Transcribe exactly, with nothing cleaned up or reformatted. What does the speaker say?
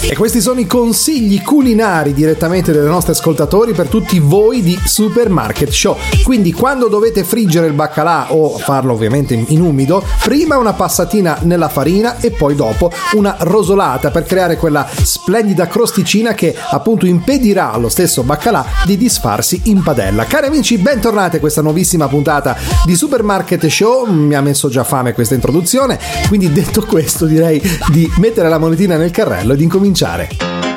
E questi sono i consigli culinari direttamente dai nostri ascoltatori per tutti voi di Supermarket Show. Quindi quando dovete friggere il baccalà o farlo ovviamente in umido, prima una passatina nella farina e poi dopo una rosolata per creare quella splendida crosticina che appunto impedirà allo stesso baccalà di disfarsi in padella. Cari amici, bentornati a questa nuovissima puntata di Supermarket Show. Mi ha messo già fame questa introduzione, quindi detto questo direi di mettere la monetina nel carrello e di incominciare.